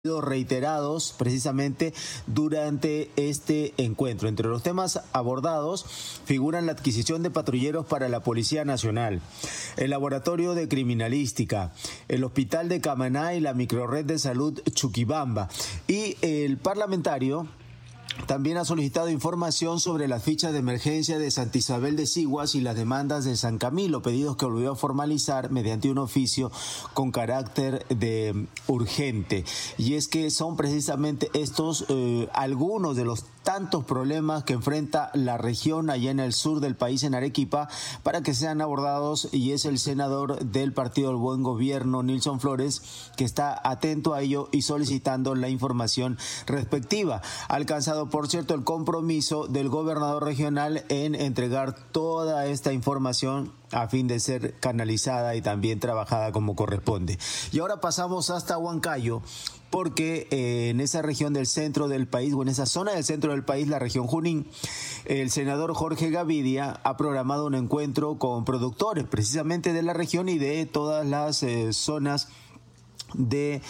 reiterados precisamente durante este encuentro. Entre los temas abordados figuran la adquisición de patrulleros para la Policía Nacional, el Laboratorio de Criminalística, el Hospital de Camaná y la Microred de Salud Chuquibamba. Y el parlamentario también ha solicitado información sobre las fichas de emergencia de Santa Isabel de Siguas y las demandas de San Camilo, pedidos que volvió a formalizar mediante un oficio con carácter de urgente. Y es que son precisamente estos algunos de los tantos problemas que enfrenta la región allá en el sur del país, en Arequipa, para que sean abordados, y es el senador del Partido del Buen Gobierno, Nilson Flores, que está atento a ello y solicitando la información respectiva. Ha alcanzado, por cierto, el compromiso del gobernador regional en entregar toda esta información a fin de ser canalizada y también trabajada como corresponde. Y ahora pasamos hasta Huancayo, porque en esa región del centro del país, o en esa zona del centro del país, la región Junín, el senador Jorge Gavidia ha programado un encuentro con productores precisamente de la región y de todas las zonas de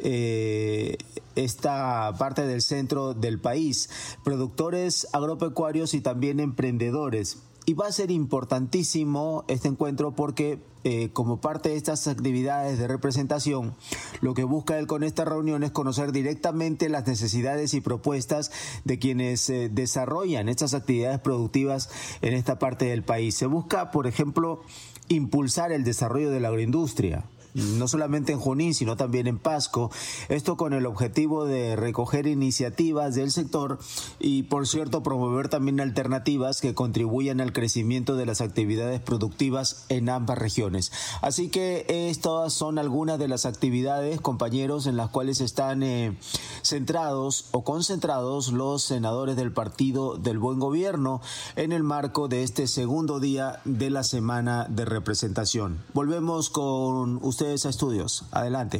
esta parte del centro del país, productores agropecuarios y también emprendedores. Y va a ser importantísimo este encuentro porque como parte de estas actividades de representación, lo que busca él con esta reunión es conocer directamente las necesidades y propuestas de quienes desarrollan estas actividades productivas en esta parte del país. Se busca, por ejemplo, impulsar el desarrollo de la agroindustria, no solamente en Junín, sino también en Pasco, esto con el objetivo de recoger iniciativas del sector y, por cierto, promover también alternativas que contribuyan al crecimiento de las actividades productivas en ambas regiones. Así que estas son algunas de las actividades, compañeros, en las cuales están centrados o concentrados los senadores del Partido del Buen Gobierno en el marco de este segundo día de la semana de representación. Volvemos con ustedes a estudios. Adelante.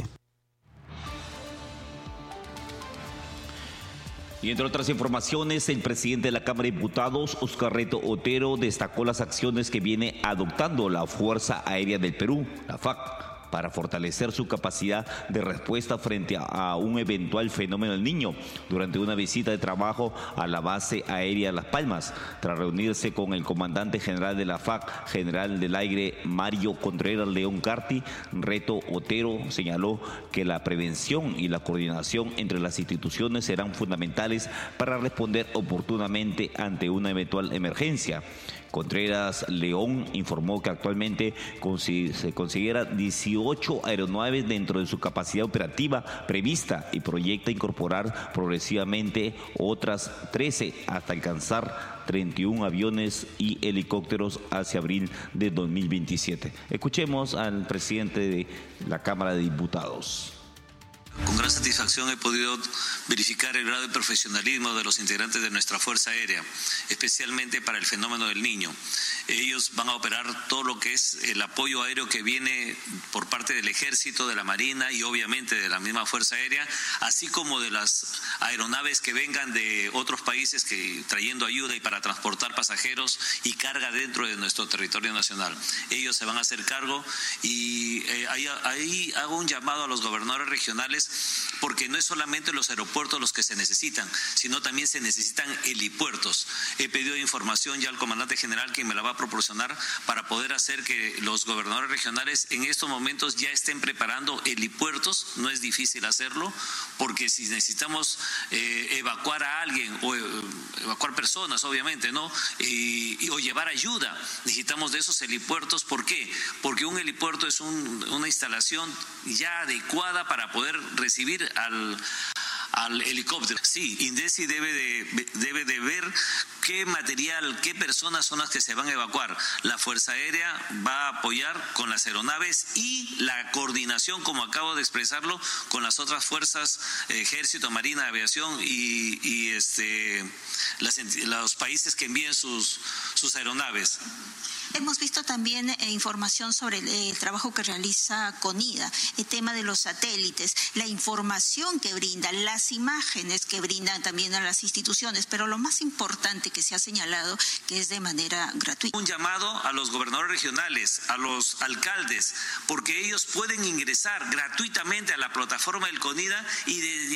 Y entre otras informaciones, el presidente de la Cámara de Diputados, Óscar Reto Otero, destacó las acciones que viene adoptando la Fuerza Aérea del Perú, la FAC, para fortalecer su capacidad de respuesta frente a un eventual fenómeno del Niño, durante una visita de trabajo a la base aérea Las Palmas. Tras reunirse con el comandante general de la FAC, general del aire Mario Contreras León Carti, Reto Otero señaló que la prevención y la coordinación entre las instituciones serán fundamentales para responder oportunamente ante una eventual emergencia. Contreras León informó que actualmente se considera 18 aeronaves dentro de su capacidad operativa prevista y proyecta incorporar progresivamente otras 13 hasta alcanzar 31 aviones y helicópteros hacia abril de 2027. Escuchemos al presidente de la Cámara de Diputados. Con gran satisfacción he podido verificar el grado de profesionalismo de los integrantes de nuestra Fuerza Aérea, especialmente para el fenómeno del Niño. Ellos van a operar todo lo que es el apoyo aéreo que viene por parte del Ejército, de la Marina y obviamente de la misma Fuerza Aérea, así como de las aeronaves que vengan de otros países trayendo ayuda y para transportar pasajeros y carga dentro de nuestro territorio nacional. Ellos se van a hacer cargo y ahí hago un llamado a los gobernadores regionales, porque no es solamente los aeropuertos los que se necesitan, sino también se necesitan helipuertos. He pedido información ya al comandante general, quien me la va a proporcionar, para poder hacer que los gobernadores regionales en estos momentos ya estén preparando helipuertos. No es difícil hacerlo, porque si necesitamos evacuar a alguien o evacuar personas, obviamente, ¿no? O llevar ayuda, necesitamos de esos helipuertos. ¿Por qué? Porque un helipuerto es una instalación ya adecuada para poder recibir al helicóptero. Sí, INDECI debe de ver qué material, qué personas son las que se van a evacuar. La Fuerza Aérea va a apoyar con las aeronaves y la coordinación, como acabo de expresarlo, con las otras fuerzas, Ejército, Marina, Aviación y los países que envíen sus aeronaves. Hemos visto también información sobre el trabajo que realiza CONIDA, el tema de los satélites, la información que brinda, las imágenes que brindan también a las instituciones, pero lo más importante que se ha señalado que es de manera gratuita. Un llamado a los gobernadores regionales, a los alcaldes, porque ellos pueden ingresar gratuitamente a la plataforma del CONIDA y desde